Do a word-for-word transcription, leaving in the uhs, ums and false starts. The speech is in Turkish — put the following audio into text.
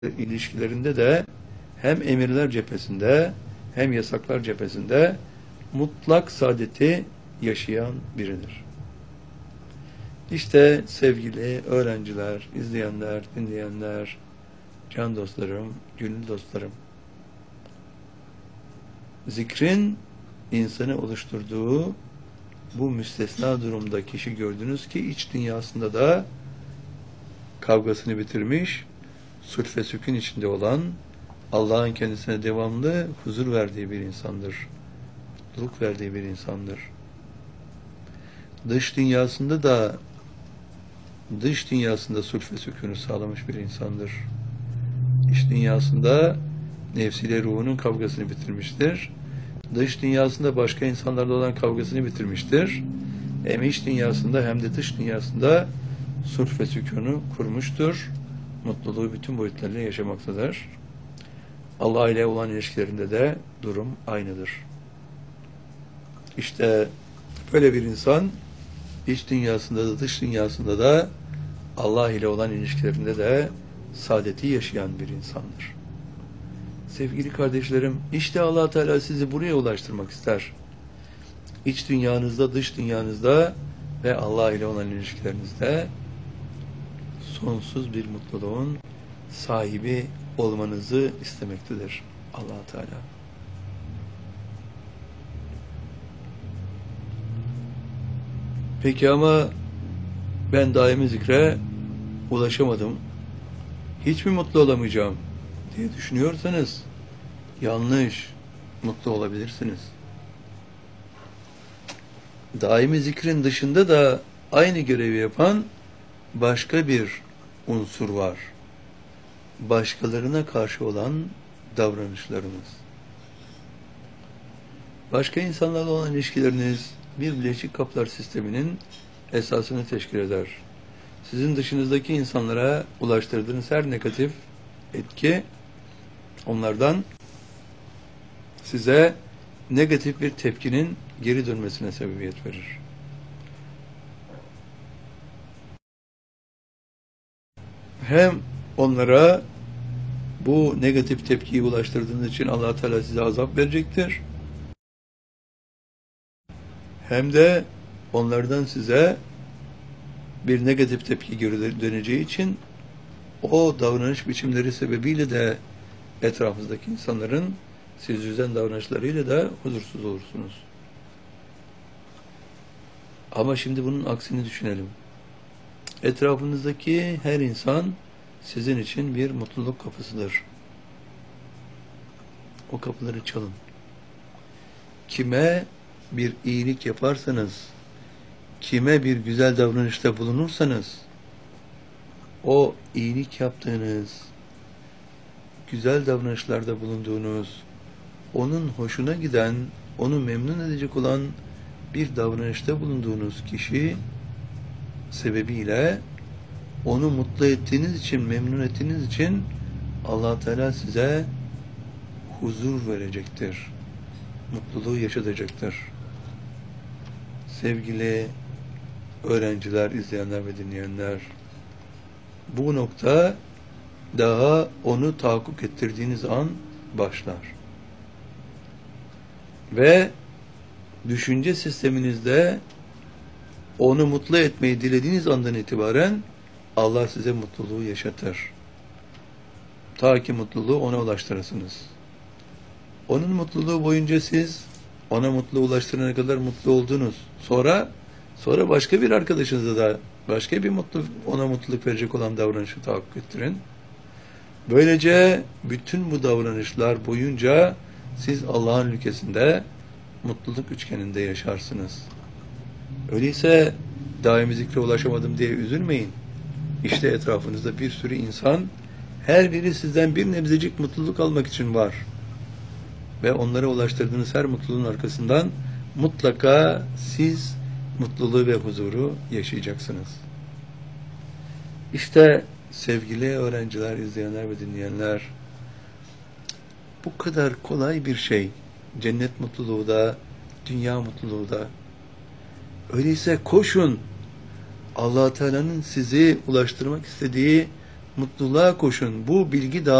ilişkilerinde de hem emirler cephesinde hem yasaklar cephesinde mutlak saadeti yaşayan biridir. İşte sevgili öğrenciler, izleyenler, dinleyenler, can dostlarım, gönül dostlarım, zikrin insanı oluşturduğu bu müstesna durumda kişi gördünüz ki iç dünyasında da kavgasını bitirmiş, sulh ve sükun içinde olan, Allah'ın kendisine devamlı huzur verdiği bir insandır. Mutluluk verdiği bir insandır. Dış dünyasında da dış dünyasında sulh ve sükûnu sağlamış bir insandır. İç dünyasında nefsiyle ruhunun kavgasını bitirmiştir. Dış dünyasında başka insanlarla olan kavgasını bitirmiştir. Hem iç dünyasında hem de dış dünyasında sulh ve sükûnu kurmuştur. Mutluluğu bütün boyutlarıyla yaşamaktadır. Allah ile olan ilişkilerinde de durum aynıdır. İşte böyle bir insan iç dünyasında da dış dünyasında da Allah ile olan ilişkilerinde de saadeti yaşayan bir insandır. Sevgili kardeşlerim, işte Allah Teala sizi buraya ulaştırmak ister. İç dünyanızda, dış dünyanızda ve Allah ile olan ilişkilerinizde sonsuz bir mutluluğun sahibi olmanızı istemektedir Allah Teala. Peki ama ben daimi zikre ulaşamadım, hiç mi mutlu olamayacağım diye düşünüyorsanız yanlış, mutlu olabilirsiniz. Daimi zikrin dışında da aynı görevi yapan başka bir unsur var. Başkalarına karşı olan davranışlarımız. Başka insanlarla olan ilişkileriniz bir bileşik kaplar sisteminin esasını teşkil eder. Sizin dışınızdaki insanlara ulaştırdığınız her negatif etki onlardan size negatif bir tepkinin geri dönmesine sebebiyet verir. Hem onlara bu negatif tepkiyi ulaştırdığınız için Allah Teala size azap verecektir. Hem de onlardan size bir negatif tepki geri döneceği için o davranış biçimleri sebebiyle de etrafınızdaki insanların siz üzen davranışlarıyla da huzursuz olursunuz. Ama şimdi bunun aksini düşünelim. Etrafınızdaki her insan sizin için bir mutluluk kapısıdır. O kapıları çalın. Kime bir iyilik yaparsanız, kime bir güzel davranışta bulunursanız, o iyilik yaptığınız, güzel davranışlarda bulunduğunuz, onun hoşuna giden, onu memnun edecek olan bir davranışta bulunduğunuz kişi sebebiyle onu mutlu ettiğiniz için, memnun ettiğiniz için Allah Teala size huzur verecektir. Mutluluğu yaşatacaktır. Sevgili öğrenciler, izleyenler ve dinleyenler, bu nokta daha onu tahakkuk ettirdiğiniz an başlar. Ve düşünce sisteminizde onu mutlu etmeyi dilediğiniz andan itibaren Allah size mutluluğu yaşatır. Ta ki mutluluğu ona ulaştırırsınız. Onun mutluluğu boyunca siz ona mutluluğu ulaştırana kadar mutlu oldunuz. Sonra sonra başka bir arkadaşınıza da başka bir mutlu, ona mutluluk verecek olan davranışı tahakkuk ettirin. Böylece bütün bu davranışlar boyunca siz Allah'ın ülkesinde mutluluk üçgeninde yaşarsınız. Öyleyse daimi zikre ulaşamadım diye üzülmeyin. İşte etrafınızda bir sürü insan, her biri sizden bir nebzecik mutluluk almak için var. Ve onlara ulaştırdığınız her mutluluğun arkasından mutlaka siz mutluluğu ve huzuru yaşayacaksınız. İşte sevgili öğrenciler, izleyenler ve dinleyenler, bu kadar kolay bir şey. Cennet mutluluğu da, dünya mutluluğu da. Öyleyse koşun. Allah Teala'nın sizi ulaştırmak istediği mutluluğa koşun. Bu bilgi